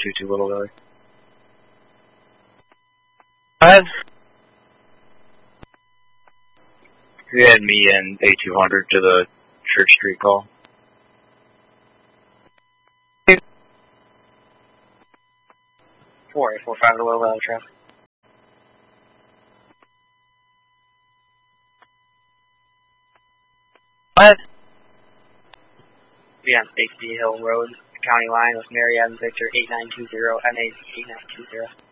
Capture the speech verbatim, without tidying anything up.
two two Little Valley. Go ahead. You had me and A two hundred to the Church Street call. four eight four five to Little Valley traffic. Go ahead. Be on Safety Hill Road, county line with Mary Adams Victor eight nine two zero, M A eight nine two zero.